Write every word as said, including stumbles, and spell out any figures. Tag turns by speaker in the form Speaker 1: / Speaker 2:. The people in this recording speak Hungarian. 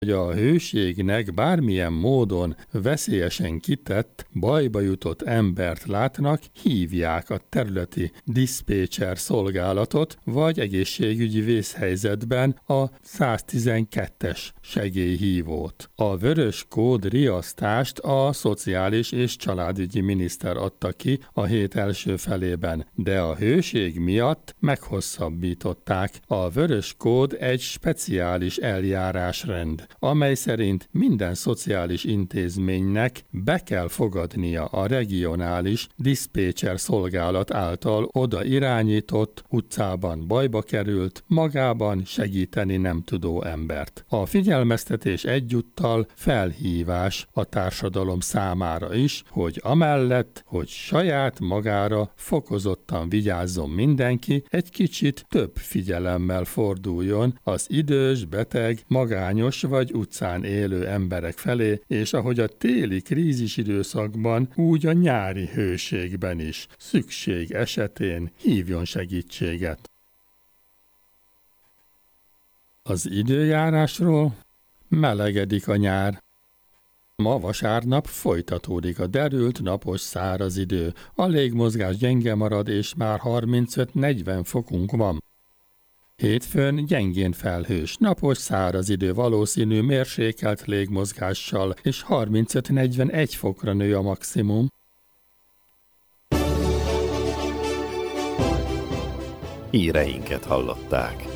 Speaker 1: hogy a hőségnek bármilyen módon veszélyesen kitett, bajba jutott embert látnak, hívják a területi diszpécser szolgálatot, vagy egészségügyi vészhelyzetben a száztizenkettes segélyhívót. A vörös kód riasztást a Szociális és Családügyi miniszter adta ki a hét első felében, de a hőség miatt meghosszabbították. A vörös kód egy speciális eljárásrend, amely szerint minden szociális intézménynek be kell fogadnia a regionális diszpécser szolgálat által oda irányított, utcában bajba került, magában segíteni nem tudó embert. A figyelmeztetés egyúttal felhívás a társadalom számára is, hogy amellett, hogy saját magára fokozottan vigyázzon mindenki, egy kicsit több figyelemmel forduljon az idős, beteg, magányos vagy utcán élő emberek felé, és ahogy a téli krízis időszakban, úgy a nyári hőségben is szükség esetén hívjon segítséget. Az időjárásról: melegedik a nyár. Ma vasárnap folytatódik a derült, napos, száraz idő. A légmozgás gyenge marad, és már harmincöt-negyven fokunk van. Hétfőn gyengén felhős, napos, száraz idő, valószínű mérsékelt légmozgással, és harmincöt-negyvenegy fokra nő a maximum.
Speaker 2: Híreinket hallották.